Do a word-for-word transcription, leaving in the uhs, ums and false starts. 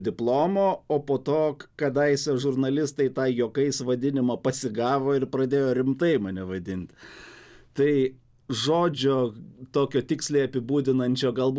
diplomo, o po to kadaise žurnalistai tą juokais vadinimą pasigavo ir pradėjo rimtai mane vadinti. Tai žodžio tokio tiksliai apibūdinančio galbūt